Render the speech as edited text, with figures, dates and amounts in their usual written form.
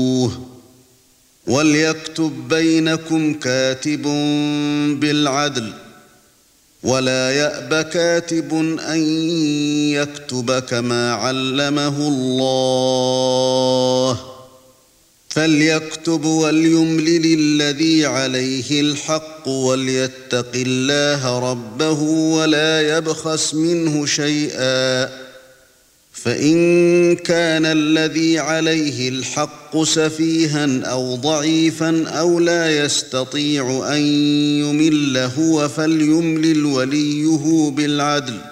وَلْيَكْتُبْ بَيْنَكُمْ كَاتِبٌ بِالْعَدْلِ وَلَا يَأْبَ كَاتِبٌ أَن يَكْتُبَ كَمَا عَلَّمَهُ اللَّهُ فَلْيَكْتُبْ وَلْيُمْلِلِ الَّذِي عَلَيْهِ الْحَقُّ وَلْيَتَّقِ اللَّهَ رَبَّهُ وَلَا يَبْخَسْ مِنْهُ شَيْئًا فَإِن كَانَ الَّذِي عَلَيْهِ الْحَقُّ سَفِيهًا أَوْ ضَعِيفًا أَوْ لا يَسْتَطِيعُ أَن يُمِلَّ هُوَ فَلْيُمْلِلْ وَلِيُّهُ بِالْعَدْلِ